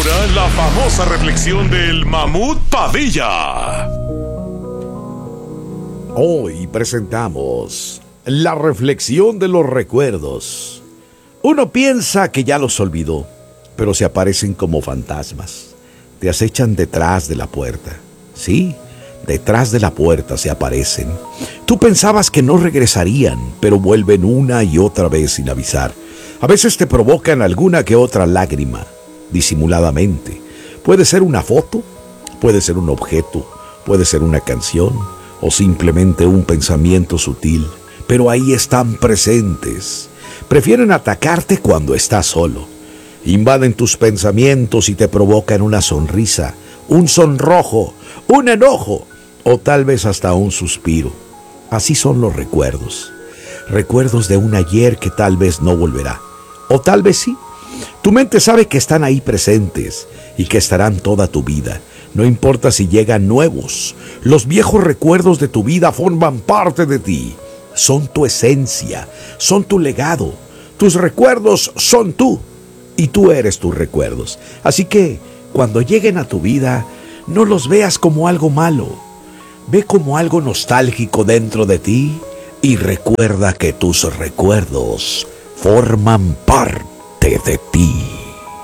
ahora la famosa reflexión del Mamut Padilla. Hoy presentamos la reflexión de los recuerdos. Uno piensa que ya los olvidó, pero se aparecen como fantasmas. Te acechan detrás de la puerta. Sí, detrás de la puerta se aparecen. Tú pensabas que no regresarían, pero vuelven una y otra vez sin avisar. A veces te provocan alguna que otra lágrima, disimuladamente. Puede ser una foto, puede ser un objeto, puede ser una canción o simplemente un pensamiento sutil. Pero ahí están presentes. Prefieren atacarte cuando estás solo. Invaden tus pensamientos y te provocan una sonrisa, un sonrojo, un enojo o tal vez hasta un suspiro. Así son los recuerdos. Recuerdos de un ayer que tal vez no volverá. O tal vez sí. Tu mente sabe que están ahí presentes y que estarán toda tu vida. No importa si llegan nuevos. Los viejos recuerdos de tu vida forman parte de ti. Son tu esencia, son tu legado. Tus recuerdos son tú y tú eres tus recuerdos. Así que cuando lleguen a tu vida, no los veas como algo malo. Ve como algo nostálgico dentro de ti y recuerda que tus recuerdos forman parte de ti.